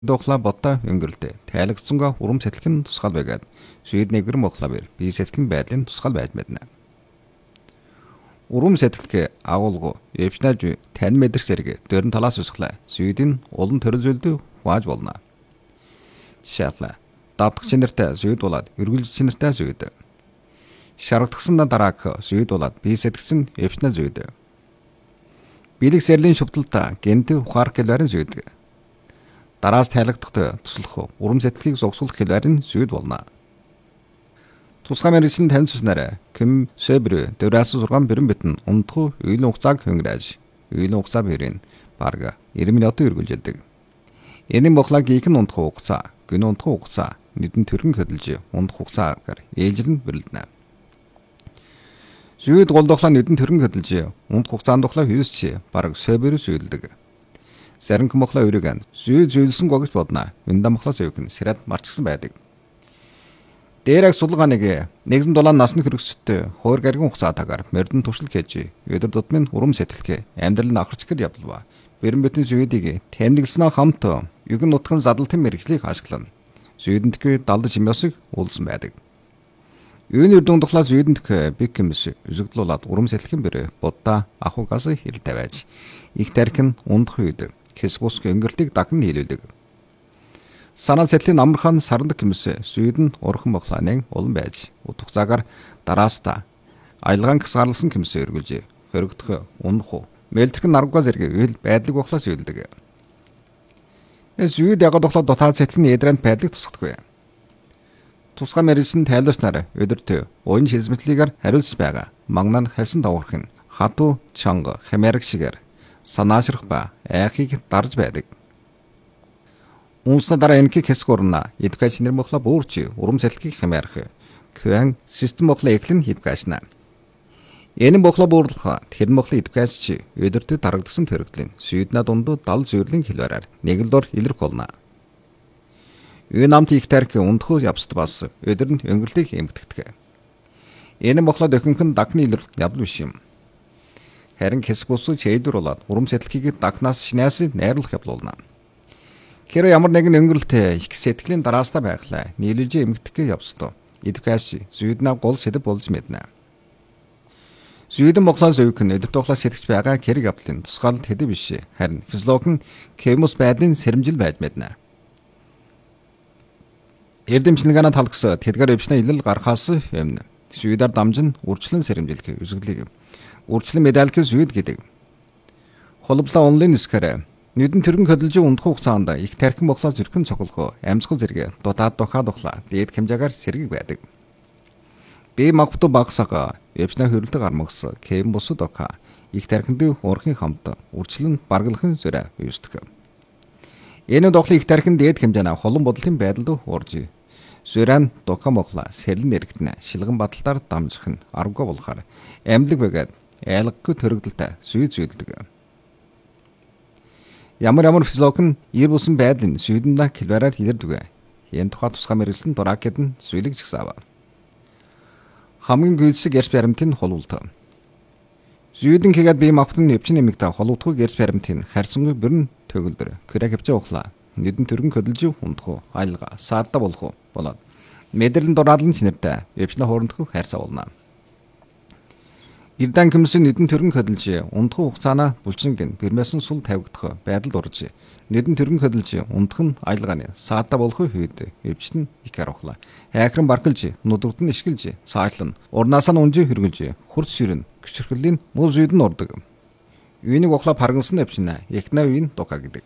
Дохла бота өнгөрлөдөө тайлгцсангаа урам сэтгэлийн тусгал байгаад Швед нэгэр моглавэр бие сэтгэлийн байдлын тусгал байж мэднэ. Урам сэтгэлгээ агуулгу эвчнаж тань мэдэрх зэрэг дөрн талаас усглаа. Шведийн улан төрөл зүйлдүү хувааж болно. Шаатла давтах чинэртэй Швед болоод эргүүлж чинэртэй Швед. Шаргадгсан дараах Швед болоод бие сэтгэлсэн эвчнаж Швед. Билэг сэрлийн шүтэлтэ гэнт ухаар гэлэрэн Швед. Дараас тайлгдахад туслах урам сэтгэлийг зогсуулах хэлбэрийн Швед болно. Тусгай мэргэжлийн танилцснараа Ким Сэбрэ 46 бэрэн битэн унтху үеийн хугацааг хөнгөрөөж үеийн хугацаа бэрийн барга 90 минутын үргэлжилдэг. Энэ боглог гихэн унтху хугацаа, гүн унтху хугацаа, нэгэн төрхөн хөдөлж унтх хугацаагаар ээлжлэн бэрэлдэнэ. Швед голдохлаа нэгэн төрхөн хөдөлж унтх хугацаанд дохлоо хүйсч бараг Сэбрэ шүйлдэг. Сарин мохла өргөн Швед зүйлсэн гогч бодно. Энэ дамхлаас өвгөн сэрад марчсан байдаг. Дээрэг сулгааныг нэгэн дулаан насны хөргөсөдтэй хуур гаргийн хугацаатаагаар мордон туршил хийж өдөр тутмын урам сэтгэлгээ амьдрал нь авахчгэр явдалва. Бэрэн битэн Шведийг тэмдэглэснээ хамт югэн нутгын задлалтын мэрэгжлийг ашиглана. Шведэнтг далд чимээсийг уулсан байдаг. Юуны үрдүн тухлаас Шведэнтг биг кэмс үзэгдлуулаад урам сэтгэлийн бэр бодта ахугаас хэр тавиаж их тархин ундах үед Хэсбуск өнгөрлөлтийг дахин нийлүүлдэг. Санаа сэтгэлийн амархан сарандаг кэмс Шведэн урхан боглааны улан байж утгацаагаар дарааста аялгаан гисгарлсан кэмс өргөлж хөрөгдөх унах мэлдэрхэн наргугаа зэрэг үйл байдлыг боглоос үйлдэг. Швед ягд боглоо дотаад сэтгэлийн эдранд байдлыг тусгадаг. Тусгай мэргэжлийн тайлбарснаар өдөртөө уян шилжмэтлэгээр хариулж байгаа магнаа халсан давхарх нь хатуу чанга хэмэрэг шигээр санаашрах ба айхыг дарж байдаг. Унсна дараа энэхийг хэсэг урна эдукач нэр мохла буурч урам сэтгэлийг хэмээрх квэн систем мохла эклэн хидгашна. Энэ мохла буурлах тэр мохла эдукач өдөртөө дарагдсан төрөгдлийн Шведнаа дундуу 70 зөвлөлийн хэлбэрээр нэг л дор илэрх болно. Энэ намт их тарих ундхуу явцд бас өдөр нь өнгөрлөлийг эмгтгдэг. Энэ мохла дөхөнхөн дагны илэр явдал биш юм. Харин хэсэг бусуу чэйдэр болоод урам сэтгэлийг дагнаас шинээс найруулах явуулна. Хэрэв ямар нэгэн өнгөрөлтөө их сэтгэлийн дараастаа байглаа нийлүүлж эмгтгэх явцдаа эдукач Шведнаа гол сэдэв болж мэднэ. Шведэн боглоос өвгөн өдөр тоглоо сэтгэж байгаа хэрэг явдлын тусгаалд хэдэв биш. Харин физиологийн кемус байдлын сэрэмжил байж мэднэ. Эрдэмчлэгэнэ талгас тэдгээр өвчнө илэл гарахаас өмнө Шведээр дамжин үрчлэн сэрэмжилэх үзэгдлийг үрчлэн медальх Швед гэдэг. Холболоо онлайн нэскэрэ нэгэн төргөн хөдөлж ундах хугацаанд их тархин боглоо зүрхэн цоглох амьсгал зэрэг дутаад дохаа дохлаа дээд хэмжээгээр сэргийг байдаг. Би магтуу багсага өвчнө хөрөлдөг армагс кем бусуу дохаа их тархинд уурхын хамт үрчлэн баргалахын зөрэ үүсдэг. Энэ дохлын их тархин дээд хэмжээний холон бодлын байдалд уурж Сүрэн дохаа моглаа сэрэлэн эргэтнэ шилгэн баталтаар дамжих нь аргагүй болохоор амьлаг байгаад айлггүй төрөгдөлтэй зүйддэг. Ямар физиологийн ир бусан байдлын Шведнаа хэлбэрээр илэрдэг. Энэ тухай тусгай мэргэжлийн дуракэд нь зүйлэг жигсаав. Хамгийн гүйцэтгэх ярс баримтын холуулт. Шведэн хийгээд бие махбодын өвчин нэмэгдээ холуудгүй ярс баримтын харьцангуй бүрэн төгөлдөр крэк хөвчөө ухлаа. Нэгэн төргөн хөдөлж ундах айлга саадда болох болоод мэдрэлийн дураалын чинэртэй өвчнө хоорондох хайрцаа болно. Ирдан кэмсэн нэгэн төргөн хөдөлж ундах хугацаана булчингийн бэрмэсэн сул тавигдах байдалд орж нэгэн төргөн хөдөлж ундах нь айлгааны саадда болох үед өвчтөн их арахлаа. Хайхран баргалж нудагт нь ишгэлж цаашлан урнаасаа унжи хөргөлж хурц ширэн гүчрхлийн муу зүйд нь ордог. Үйнийг ухлаа паргансан өвчнө эхнээ үеийн дука гэдэг.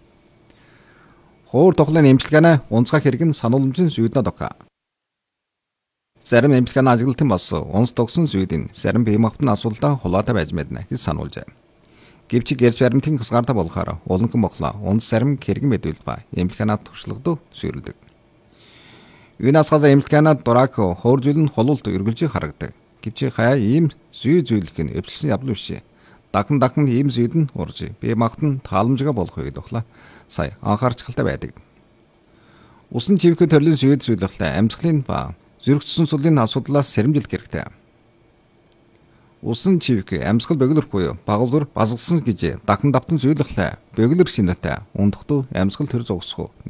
Хуур тоглоом эмчилгээний унцгай хэрэг нь санууламжийн Шведнаа дохоо. Зарим эмчилгээний ажиглалтын бас унц тогсон Шведийн зарим бие махбодын асуудалтай хулаатай байж мэднэ гэж сануулжээ. Гэвч ярс баримтын хасгаартай болохоор уланхан боглоо унц зарим хэрэг мэдвэл ба эмчилгээний туршлагад зөвлөдөг. Энэ асгаалаа эмчилгээний дурак хуур зүйл нь холуулт өргөлж харагдаг. Гэвч хаяа ийм зүйлх нь өвчлсөн явдал биш. Дахин ийм зүйд нь урж бие махбод нь тааламжгаа болох үед бохлаа. Сая анхаарчгалтай байдаг. Усан чивхэ төрлийн Швед зүйлхлээ амьсгалын ба зүрхцсэн сулын асуудлаас сэрэмжилэх хэрэгтэй. Усан чивк амьсгал бөглөр буюу багвар базгсан гэж дахин давтан зүйлхлээ бөглөр шинэтэй ундахту амьсгал төр зогсох